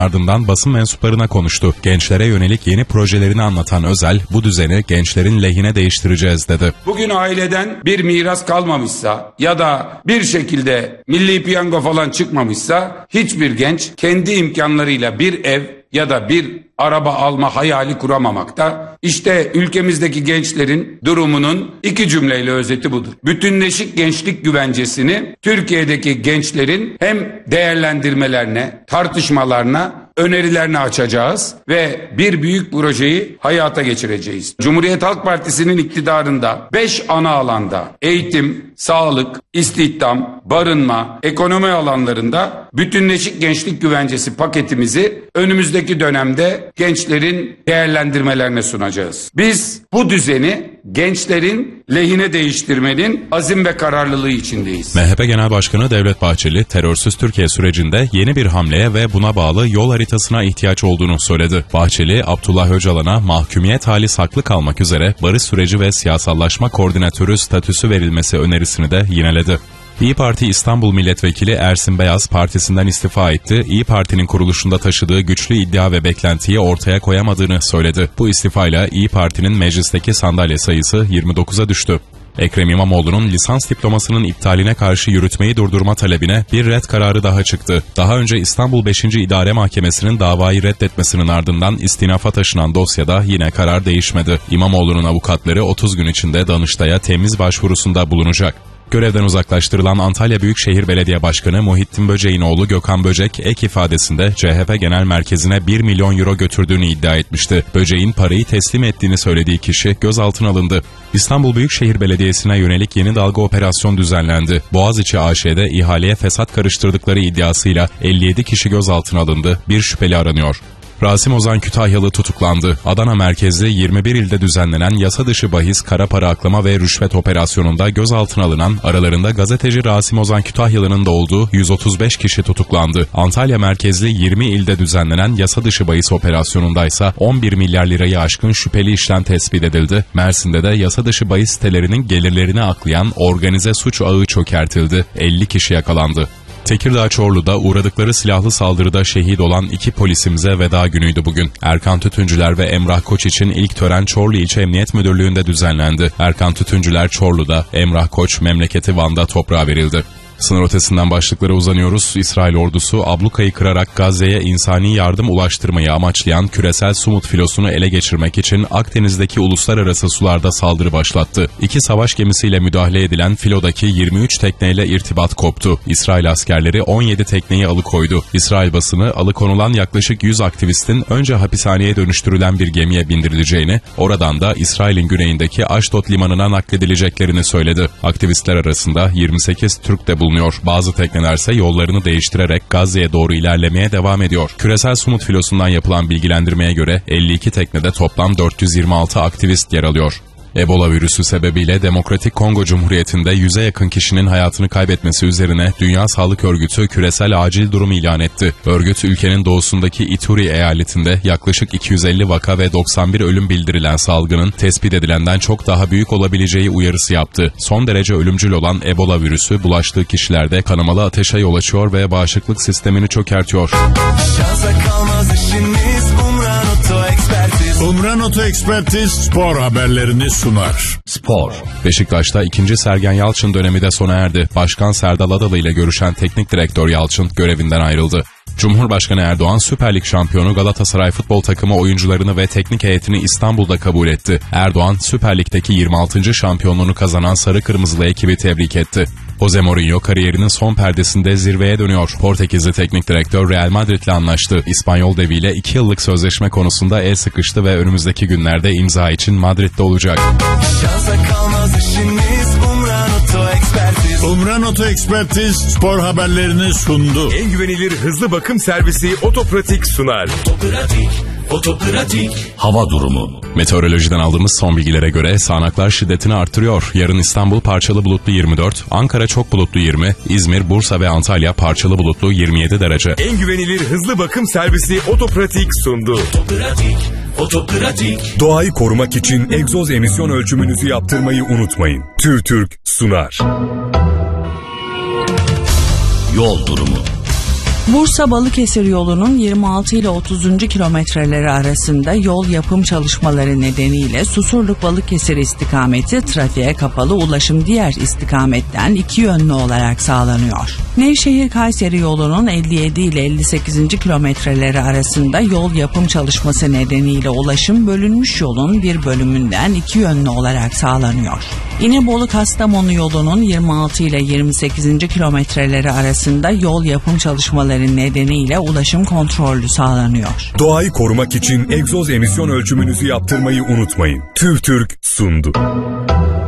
Ardından basın mensuplarına konuştu. Gençlere yönelik yeni projelerini anlatan Özel, bu düzeni gençlerin lehine değiştireceğiz dedi. Bugün aileden bir miras kalmamışsa ya da bir şekilde milli piyango falan çıkmamışsa hiçbir genç kendi imkanlarıyla bir ev ya da bir araba alma hayali kuramamakta. İşte ülkemizdeki gençlerin durumunun iki cümleyle özeti budur. Bütünleşik gençlik güvencesini Türkiye'deki gençlerin hem değerlendirmelerine, tartışmalarına, önerilerini açacağız ve bir büyük projeyi hayata geçireceğiz. Cumhuriyet Halk Partisi'nin iktidarında 5 ana alanda eğitim, sağlık, istihdam, barınma, ekonomi alanlarında bütünleşik gençlik güvencesi paketimizi önümüzdeki dönemde gençlerin değerlendirmelerine sunacağız. Biz bu düzeni gençlerin lehine değiştirmenin azim ve kararlılığı içindeyiz. MHP Genel Başkanı Devlet Bahçeli, terörsüz Türkiye sürecinde yeni bir hamleye ve buna bağlı yol haritasına ihtiyaç olduğunu söyledi. Bahçeli, Abdullah Öcalan'a mahkumiyet hali saklı kalmak üzere barış süreci ve siyasallaşma koordinatörü statüsü verilmesi önerisini de yineledi. İYİ Parti İstanbul Milletvekili Ersin Beyaz partisinden istifa etti. İYİ Parti'nin kuruluşunda taşıdığı güçlü iddia ve beklentiyi ortaya koyamadığını söyledi. Bu istifayla İYİ Parti'nin meclisteki sandalye sayısı 29'a düştü. Ekrem İmamoğlu'nun lisans diplomasının iptaline karşı yürütmeyi durdurma talebine bir red kararı daha çıktı. Daha önce İstanbul 5. İdare Mahkemesi'nin davayı reddetmesinin ardından istinafa taşınan dosyada yine karar değişmedi. İmamoğlu'nun avukatları 30 gün içinde Danıştay'a temiz başvurusunda bulunacak. Görevden uzaklaştırılan Antalya Büyükşehir Belediye Başkanı Muhittin Böcek'in oğlu Gökhan Böcek ek ifadesinde CHP Genel Merkezi'ne 1 milyon euro götürdüğünü iddia etmişti. Böcek'in parayı teslim ettiğini söylediği kişi gözaltına alındı. İstanbul Büyükşehir Belediyesi'ne yönelik yeni dalga operasyon düzenlendi. Boğaziçi AŞ'de ihaleye fesat karıştırdıkları iddiasıyla 57 kişi gözaltına alındı. Bir şüpheli aranıyor. Rasim Ozan Kütahyalı tutuklandı. Adana merkezli 21 ilde düzenlenen yasa dışı bahis, kara para aklama ve rüşvet operasyonunda gözaltına alınan, aralarında gazeteci Rasim Ozan Kütahyalı'nın da olduğu 135 kişi tutuklandı. Antalya merkezli 20 ilde düzenlenen yasa dışı bahis operasyonundaysa 11 milyar lirayı aşkın şüpheli işlem tespit edildi. Mersin'de de yasa dışı bahis sitelerinin gelirlerini aklayan organize suç ağı çökertildi. 50 kişi yakalandı. Tekirdağ Çorlu'da uğradıkları silahlı saldırıda şehit olan 2 polisimize veda günüydü bugün. Erkan Tütüncüler ve Emrah Koç için ilk tören Çorlu İlçe Emniyet Müdürlüğü'nde düzenlendi. Erkan Tütüncüler Çorlu'da, Emrah Koç memleketi Van'da toprağa verildi. Sınır ötesinden başlıklara uzanıyoruz. İsrail ordusu ablukayı kırarak Gazze'ye insani yardım ulaştırmayı amaçlayan küresel Sumut filosunu ele geçirmek için Akdeniz'deki uluslararası sularda saldırı başlattı. 2 savaş gemisiyle müdahale edilen filodaki 23 tekneyle irtibat koptu. İsrail askerleri 17 tekneyi alıkoydu. İsrail basını alıkonulan yaklaşık 100 aktivistin önce hapishaneye dönüştürülen bir gemiye bindirileceğini, oradan da İsrail'in güneyindeki Aşdod limanına nakledileceklerini söyledi. Aktivistler arasında 28 Türk de bulunuyor. Bazı teknelerse yollarını değiştirerek Gazze'ye doğru ilerlemeye devam ediyor. Küresel Sumut filosundan yapılan bilgilendirmeye göre 52 teknede toplam 426 aktivist yer alıyor. Ebola virüsü sebebiyle Demokratik Kongo Cumhuriyeti'nde 100'e yakın kişinin hayatını kaybetmesi üzerine Dünya Sağlık Örgütü küresel acil durum ilan etti. Örgüt, ülkenin doğusundaki Ituri eyaletinde yaklaşık 250 vaka ve 91 ölüm bildirilen salgının tespit edilenden çok daha büyük olabileceği uyarısı yaptı. Son derece ölümcül olan Ebola virüsü bulaştığı kişilerde kanamalı ateşe yol açıyor ve bağışıklık sistemini çökertiyor. Şansa kalmaz işiniz, Umran Oto Ekspertiz. Umran Oto Ekspertiz spor haberlerini sunar. Spor. Beşiktaş'ta 2. Sergen Yalçın dönemi de sona erdi. Başkan Serdal Adalı ile görüşen teknik direktör Yalçın görevinden ayrıldı. Cumhurbaşkanı Erdoğan, Süper Lig şampiyonu Galatasaray futbol takımı oyuncularını ve teknik heyetini İstanbul'da kabul etti. Erdoğan, Süper Lig'deki 26. şampiyonluğunu kazanan Sarı Kırmızılı ekibi tebrik etti. Jose Mourinho kariyerinin son perdesinde zirveye dönüyor. Portekizli teknik direktör Real Madrid'le anlaştı. İspanyol deviyle 2 yıllık sözleşme konusunda el sıkıştı ve önümüzdeki günlerde imza için Madrid'de olacak. Şansa kalmaz işiniz, Umran Oto Ekspertiz. Umran Oto Ekspertiz spor haberlerini sundu. En güvenilir hızlı bakım servisi Otopratik sunar. Otopratik. Hava durumu. Meteorolojiden aldığımız son bilgilere göre sağanaklar şiddetini arttırıyor. Yarın İstanbul parçalı bulutlu 24, Ankara çok bulutlu 20, İzmir, Bursa ve Antalya parçalı bulutlu 27 derece. En güvenilir hızlı bakım servisi Otopratik sundu. Otopratik. Doğayı korumak için egzoz emisyon ölçümünüzü yaptırmayı unutmayın. TÜRTÜRK sunar. Yol durumu. Bursa-Balıkesir yolunun 26 ile 30. kilometreleri arasında yol yapım çalışmaları nedeniyle Susurluk-Balıkesir istikameti trafiğe kapalı, ulaşım diğer istikametten iki yönlü olarak sağlanıyor. Nevşehir-Kayseri yolunun 57 ile 58. kilometreleri arasında yol yapım çalışması nedeniyle ulaşım bölünmüş yolun bir bölümünden iki yönlü olarak sağlanıyor. İnebolu-Kastamonu yolunun 26 ile 28. kilometreleri arasında yol yapım çalışmaları nedeniyle ulaşım kontrollü sağlanıyor. Doğayı korumak için egzoz emisyon ölçümünüzü yaptırmayı unutmayın. TÜVTÜRK sundu.